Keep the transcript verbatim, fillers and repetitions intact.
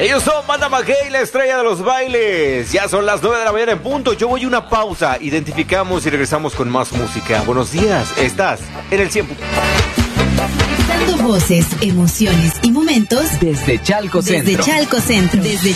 Ellos son Banda Maguey, la estrella de los bailes. Ya son las nueve de la mañana en punto. Yo voy a una pausa. Identificamos y regresamos con más música. Buenos días. Estás en el cien. Voces, emociones y momentos desde Chalco Centro. Desde Chalco Centro. Desde